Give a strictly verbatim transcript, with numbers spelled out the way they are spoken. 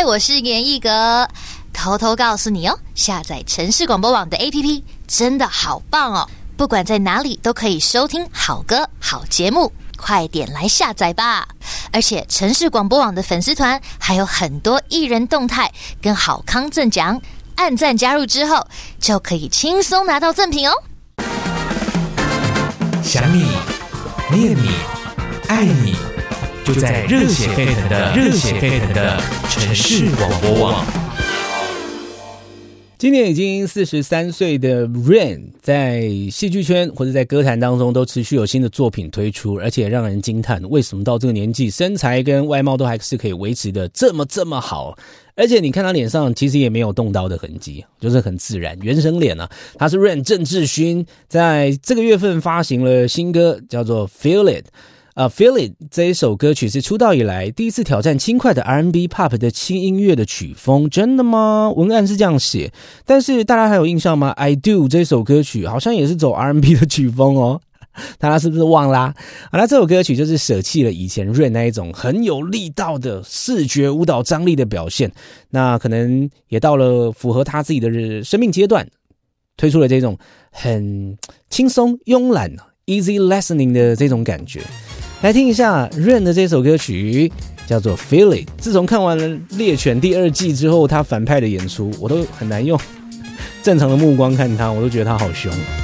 嗨，我是严艺格，偷偷告诉你哦，下载城市广播网的 A P P 真的好棒哦，不管在哪里都可以收听好歌好节目，快点来下载吧！而且城市广播网的粉丝团还有很多艺人动态跟好康赠奖，按赞加入之后就可以轻松拿到赠品哦。 想你，念你，爱你，就在热血沸腾的热血沸腾的城市广播网。 今年已经四十三岁的 Rain 在戏剧圈或者在歌坛当中都持续有新的作品推出，而且让人惊叹，为什么到这个年纪身材跟外貌都还是可以维持的这么这么好，而且你看他脸上其实也没有动刀的痕迹，就是很自然原生脸啊。他是 Rain 郑智薰，在这个月份发行了新歌叫做 Feel It。Uh, Feel It 这一首歌曲是出道以来第一次挑战轻快的 R and B Pop 的轻音乐的曲风，真的吗？文案是这样写，但是大家还有印象吗？ I Do 这首歌曲好像也是走 R and B 的曲风哦，大家是不是忘啦？好，那这首歌曲就是舍弃了以前 Rain 那一种很有力道的视觉舞蹈张力的表现，那可能也到了符合他自己的生命阶段，推出了这种很轻松慵懒 easy listening 的这种感觉。来听一下 Rain 的这首歌曲叫做 Feel It。 自从看完了猎犬第二季之后，他反派的演出我都很难用正常的目光看他，我都觉得他好凶。